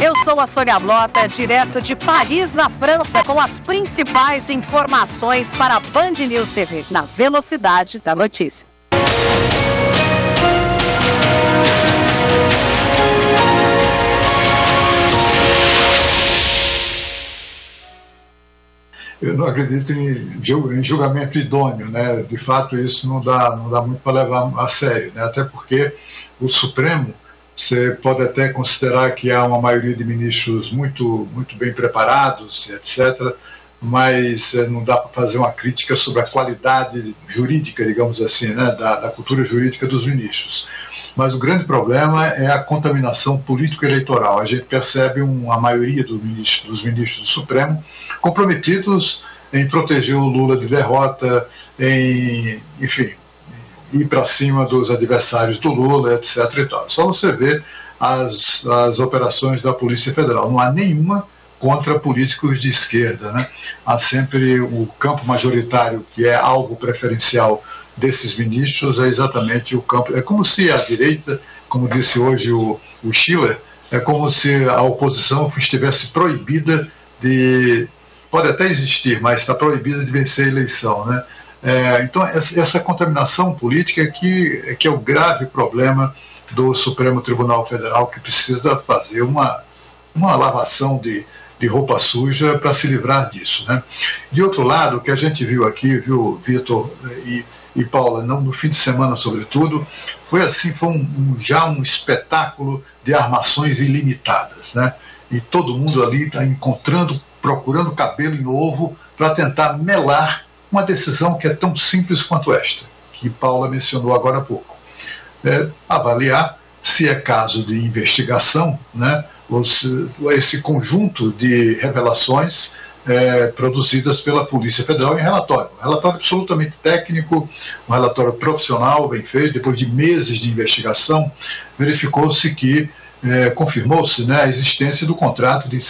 Eu sou a Sônia Blota, direto de Paris, na França, com as principais informações para a Band News TV, na velocidade da notícia. Eu não acredito em julgamento idôneo, né? De fato, isso não dá muito para levar a sério, né? Até porque o Supremo, você pode até considerar que há uma maioria de ministros muito bem preparados, etc., mas não dá para fazer uma crítica sobre a qualidade jurídica, digamos assim, né? da cultura jurídica dos ministros. Mas o grande problema é a contaminação político-eleitoral. A gente percebe a maioria dos ministros do Supremo comprometidos em proteger o Lula de derrota, enfim, ir para cima dos adversários do Lula, etc. E tal. Só você vê as operações da Polícia Federal. Não há nenhuma contra políticos de esquerda, né? Há sempre o campo majoritário, que é alvo preferencial desses ministros, é exatamente o campo. É como se a direita, como disse hoje o Schiller, é como se a oposição estivesse proibida de... Pode até existir, mas está proibida de vencer a eleição, né? Então, essa contaminação política que é o grave problema do Supremo Tribunal Federal, que precisa fazer uma lavação de roupa suja para se livrar disso, né? De outro lado, o que a gente viu aqui, viu, Vitor e Paula, no fim de semana sobretudo, foi já um espetáculo de armações ilimitadas, né? E todo mundo ali está procurando cabelo em ovo para tentar melar uma decisão que é tão simples quanto esta, que Paula mencionou agora há pouco. Avaliar se é caso de investigação, né? Esse conjunto de revelações produzidas pela Polícia Federal em relatório. Um relatório absolutamente técnico, um relatório profissional, bem feito, depois de meses de investigação, verificou-se que, confirmou-se, né, a existência do contrato de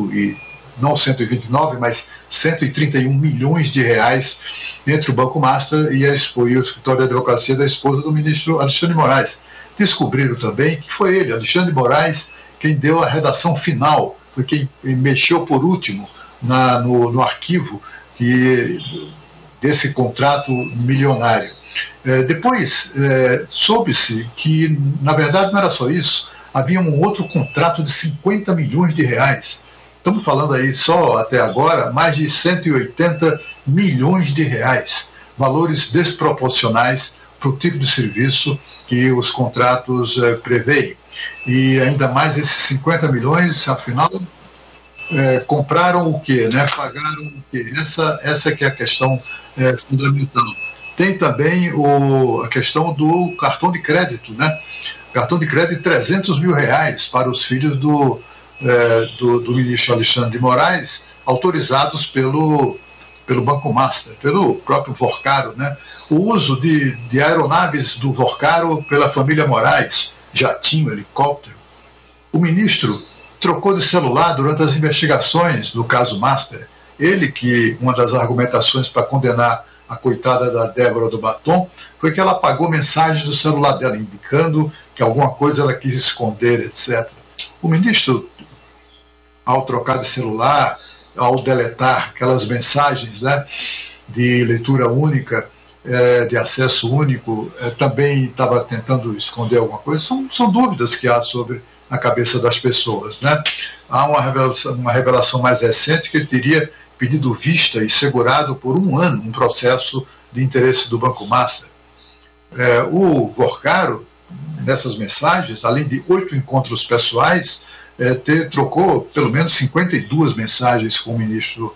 não 129, mas 131 milhões de reais entre o Banco Master e o escritório de advocacia da esposa do ministro Alexandre de Moraes. Descobriram também que foi ele, Alexandre de Moraes, quem deu a redação final, foi quem mexeu por último no arquivo desse contrato milionário. Depois, soube-se que, na verdade, não era só isso, havia um outro contrato de 50 milhões de reais. Estamos falando aí só até agora mais de 180 milhões de reais, valores desproporcionais para o tipo de serviço que os contratos preveem. E ainda mais esses 50 milhões, afinal, compraram o quê? Né? Pagaram o quê? Essa que é a questão fundamental. Tem também a questão do cartão de crédito, né? Cartão de crédito de 300 mil reais para os filhos do ministro Alexandre de Moraes, autorizados pelo Banco Master, pelo próprio Vorcaro, né? O uso de aeronaves do Vorcaro pela família Moraes, jatinho, helicóptero. O ministro trocou de celular durante as investigações do caso Master. Ele que, uma das argumentações para condenar a coitada da Débora do Batom, foi que ela apagou mensagens do celular dela, indicando que alguma coisa ela quis esconder, etc. O ministro, ao trocar de celular, ao deletar aquelas mensagens, né, de leitura única, de acesso único, também estava tentando esconder alguma coisa. São dúvidas que há sobre a cabeça das pessoas, né? Há uma revelação mais recente que ele teria pedido vista e segurado por 1 ano um processo de interesse do Banco Master. O Vorcaro, nessas mensagens, além de 8 encontros pessoais, trocou pelo menos 52 mensagens com o ministro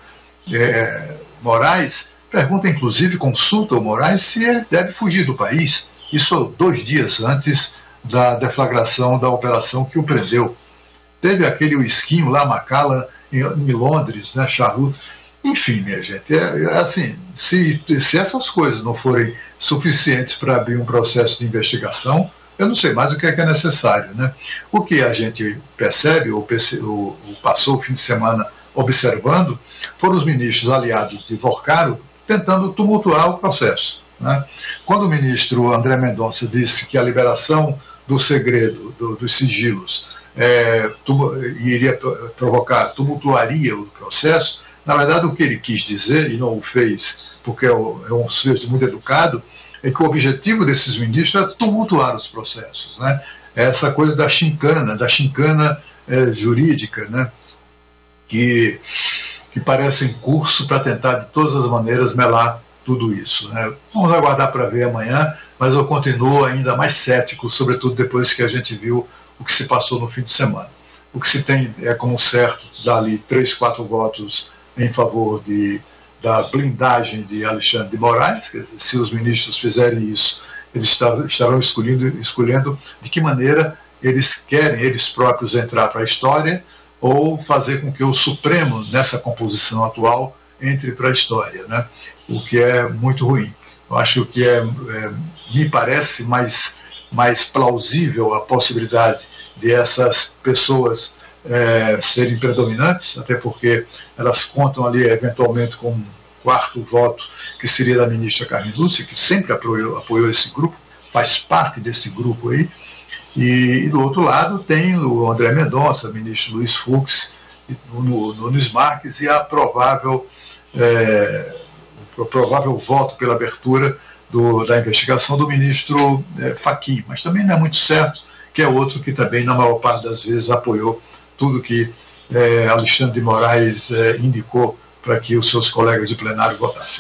Moraes. Pergunta, inclusive, consulta o Moraes se ele deve fugir do país. Isso 2 dias antes da deflagração da operação que o prendeu. Teve aquele whiskinho lá, Macallan, em Londres, né, charuto. Enfim, minha gente, assim, se essas coisas não forem suficientes para abrir um processo de investigação, eu não sei mais o que é necessário, né? O que a gente percebe, ou passou o fim de semana observando, foram os ministros aliados de Vorcaro tentando tumultuar o processo, né? Quando o ministro André Mendonça disse que a liberação do segredo, dos sigilos, iria provocar, tumultuaria o processo. Na verdade, o que ele quis dizer, e não o fez porque é um sujeito muito educado, é que o objetivo desses ministros é tumultuar os processos, né? Essa coisa da chincana jurídica, né? Que parece em curso para tentar, de todas as maneiras, melar tudo isso, né? Vamos aguardar para ver amanhã, mas eu continuo ainda mais cético, sobretudo depois que a gente viu o que se passou no fim de semana. O que se tem é como certo dar ali 3, 4 votos em favor da blindagem de Alexandre de Moraes. Quer dizer, se os ministros fizerem isso, eles estarão escolhendo de que maneira eles querem, eles próprios, entrar para a história, ou fazer com que o Supremo, nessa composição atual, entre para a história, né? O que é muito ruim. Eu acho que me parece mais plausível a possibilidade de essas pessoas serem predominantes, até porque elas contam ali eventualmente com um quarto voto, que seria da ministra Carmen Lúcia, que sempre apoiou esse grupo, faz parte desse grupo aí. E do outro lado tem o André Mendonça, o ministro Luiz Fux, o Nunes Marques, e o provável voto pela abertura da investigação do ministro Fachin. Mas também não é muito certo, que é outro que também, na maior parte das vezes, apoiou tudo que Alexandre de Moraes indicou para que os seus colegas de plenário votassem.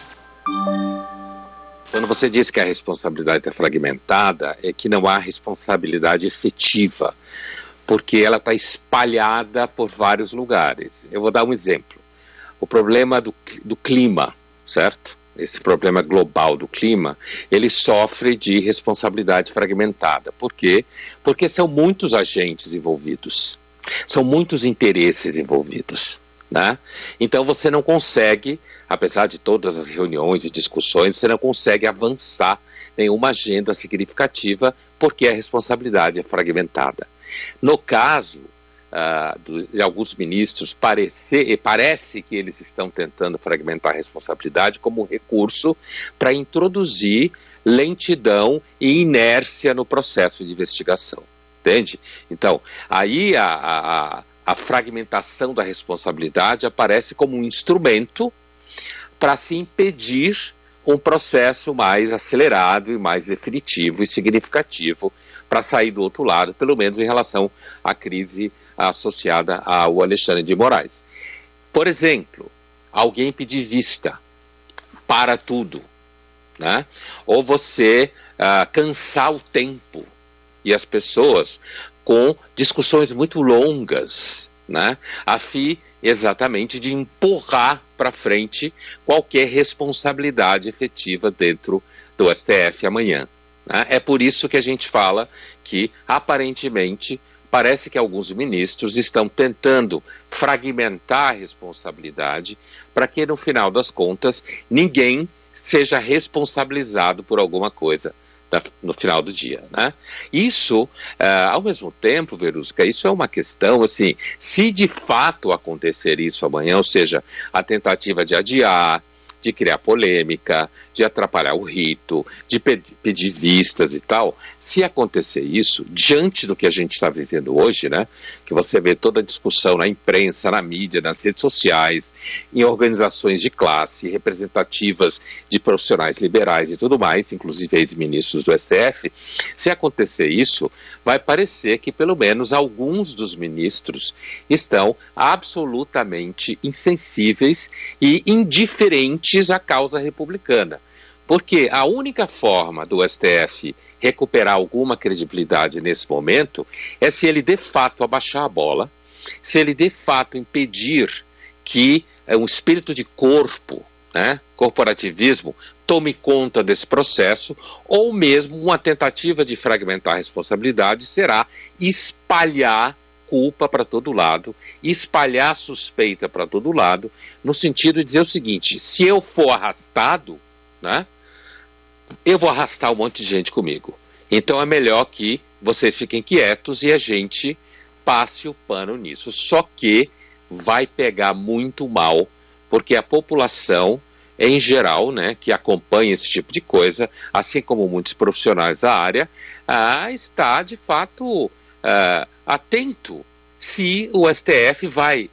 Quando você diz que a responsabilidade é fragmentada, é que não há responsabilidade efetiva, porque ela está espalhada por vários lugares. Eu vou dar um exemplo. O problema do clima, certo? Esse problema global do clima, ele sofre de responsabilidade fragmentada. Por quê? Porque são muitos agentes envolvidos, são muitos interesses envolvidos, né? Então você não consegue, apesar de todas as reuniões e discussões, você não consegue avançar nenhuma agenda significativa porque a responsabilidade é fragmentada. No caso de alguns ministros, parece que eles estão tentando fragmentar a responsabilidade como recurso para introduzir lentidão e inércia no processo de investigação. Entende? Então, aí a fragmentação da responsabilidade aparece como um instrumento para se impedir um processo mais acelerado e mais definitivo e significativo para sair do outro lado, pelo menos em relação à crise associada ao Alexandre de Moraes. Por exemplo, alguém pedir vista para tudo, né? Ou você cansar o tempo e as pessoas com discussões muito longas, né? A fim exatamente de empurrar para frente qualquer responsabilidade efetiva dentro do STF amanhã, né? É por isso que a gente fala que, aparentemente, parece que alguns ministros estão tentando fragmentar a responsabilidade para que, no final das contas, ninguém seja responsabilizado por alguma coisa no final do dia, né? Isso, ao mesmo tempo, Verusca, isso é uma questão, assim, se de fato acontecer isso amanhã, ou seja, a tentativa de adiar, de criar polêmica, de atrapalhar o rito, de pedir vistas e tal, se acontecer isso, diante do que a gente está vivendo hoje, né, que você vê toda a discussão na imprensa, na mídia, nas redes sociais, em organizações de classe, representativas de profissionais liberais e tudo mais, inclusive ex-ministros do STF, se acontecer isso, vai parecer que pelo menos alguns dos ministros estão absolutamente insensíveis e indiferentes à causa republicana. Porque a única forma do STF recuperar alguma credibilidade nesse momento é se ele de fato abaixar a bola, se ele de fato impedir que um espírito de corpo, né, corporativismo, tome conta desse processo, ou mesmo uma tentativa de fragmentar a responsabilidade será espalhar culpa para todo lado, espalhar suspeita para todo lado, no sentido de dizer o seguinte: se eu for arrastado, né, eu vou arrastar um monte de gente comigo. Então é melhor que vocês fiquem quietos e a gente passe o pano nisso. Só que vai pegar muito mal, porque a população em geral, né, que acompanha esse tipo de coisa, assim como muitos profissionais da área, está de fato atento se o STF vai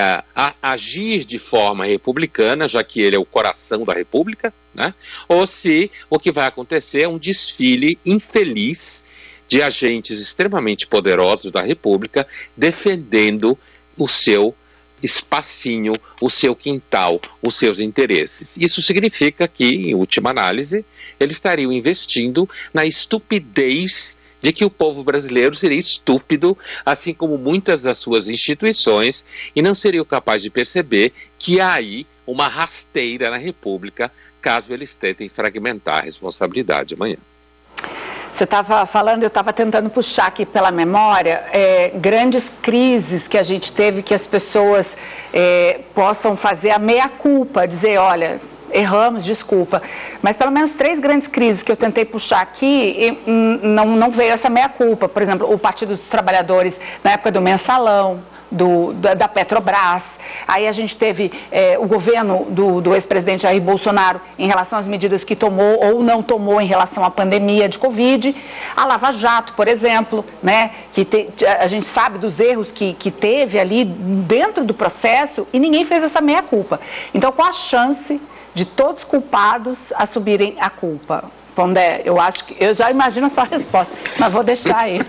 agir de forma republicana, já que ele é o coração da República, né, ou se o que vai acontecer é um desfile infeliz de agentes extremamente poderosos da República defendendo o seu espacinho, o seu quintal, os seus interesses. Isso significa que, em última análise, eles estariam investindo na estupidez de que o povo brasileiro seria estúpido, assim como muitas das suas instituições, e não seriam capazes de perceber que há aí uma rasteira na República, caso eles tentem fragmentar a responsabilidade amanhã. Você estava falando, eu estava tentando puxar aqui pela memória, grandes crises que a gente teve, que as pessoas possam fazer a meia-culpa, dizer, olha, erramos, desculpa. Mas pelo menos 3 grandes crises que eu tentei puxar aqui, não veio essa meia-culpa. Por exemplo, o Partido dos Trabalhadores, na época do Mensalão, da Petrobras. Aí a gente teve o governo do ex-presidente Jair Bolsonaro em relação às medidas que tomou ou não tomou em relação à pandemia de Covid. A Lava Jato, por exemplo, né, a gente sabe dos erros que teve ali dentro do processo e ninguém fez essa meia-culpa. Então, qual a chance de todos culpados assumirem a culpa? Pondé, eu já imagino a sua resposta, mas vou deixar aí.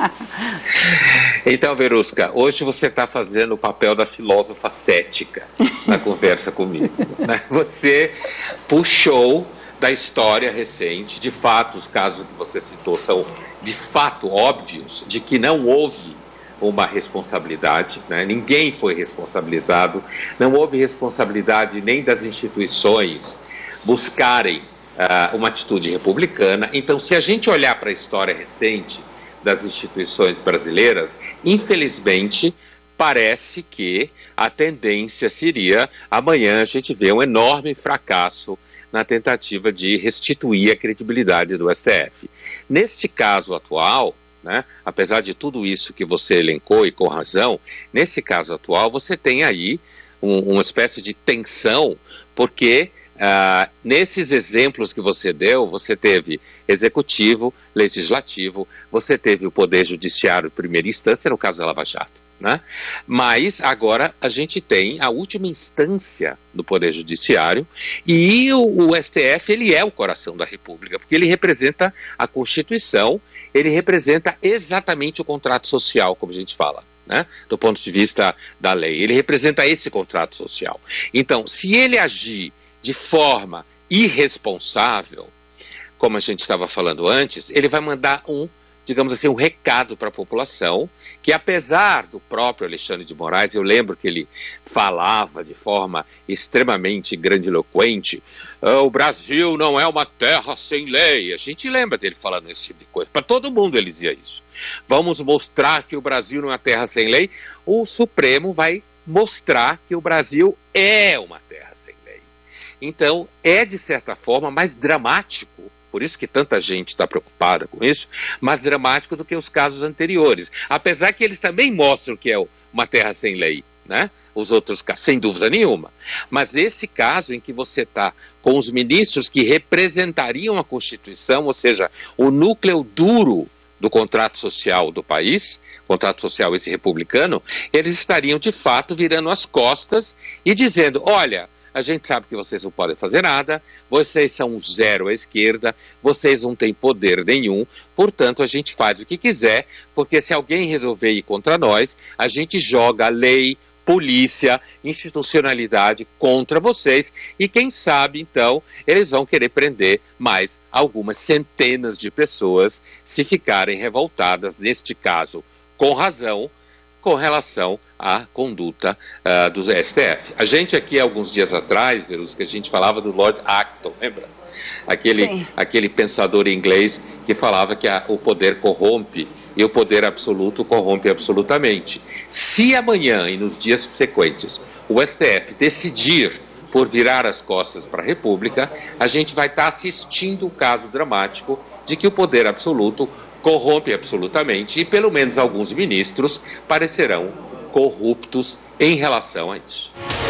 Então, Verusca, hoje você está fazendo o papel da filósofa cética na conversa comigo, né? Você puxou da história recente, de fato, os casos que você citou são de fato óbvios, de que não houve uma responsabilidade, né? Ninguém foi responsabilizado, não houve responsabilidade nem das instituições buscarem uma atitude republicana. Então, se a gente olhar para a história recente das instituições brasileiras, infelizmente, parece que a tendência seria amanhã a gente ver um enorme fracasso na tentativa de restituir a credibilidade do STF. Neste caso atual, né, apesar de tudo isso que você elencou e com razão, nesse caso atual você tem aí uma espécie de tensão, porque nesses exemplos que você deu, você teve executivo, legislativo, você teve o poder judiciário de primeira instância, no caso da Lava Jato, né? Mas agora a gente tem a última instância do poder judiciário e o STF, ele é o coração da República, porque ele representa a Constituição, ele representa exatamente o contrato social, como a gente fala, né? Do ponto de vista da lei, ele representa esse contrato social. Então, se ele agir de forma irresponsável, como a gente estava falando antes, ele vai mandar digamos assim, um recado para a população, que apesar do próprio Alexandre de Moraes, eu lembro que ele falava de forma extremamente grandiloquente, o Brasil não é uma terra sem lei. A gente lembra dele falando esse tipo de coisa. Para todo mundo ele dizia isso. Vamos mostrar que o Brasil não é uma terra sem lei. O Supremo vai mostrar que o Brasil é uma terra sem lei. Então, é de certa forma mais dramático, por isso que tanta gente está preocupada com isso, mais dramático do que os casos anteriores. Apesar que eles também mostram que é uma terra sem lei, né? Os outros casos, sem dúvida nenhuma. Mas esse caso em que você está com os ministros que representariam a Constituição, ou seja, o núcleo duro do contrato social do país, contrato social esse republicano, eles estariam de fato virando as costas e dizendo, olha, a gente sabe que vocês não podem fazer nada, vocês são zero à esquerda, vocês não têm poder nenhum, portanto a gente faz o que quiser, porque se alguém resolver ir contra nós, a gente joga a lei, polícia, institucionalidade contra vocês e quem sabe então eles vão querer prender mais algumas centenas de pessoas se ficarem revoltadas, neste caso com razão, com relação à conduta do STF. A gente aqui, alguns dias atrás, Verusca, que a gente falava do Lord Acton, lembra? Aquele pensador inglês que falava que o poder corrompe e o poder absoluto corrompe absolutamente. Se amanhã e nos dias subsequentes o STF decidir por virar as costas para a República, a gente vai estar assistindo um caso dramático de que o poder absoluto corrompe absolutamente e pelo menos alguns ministros parecerão corruptos em relação a isso.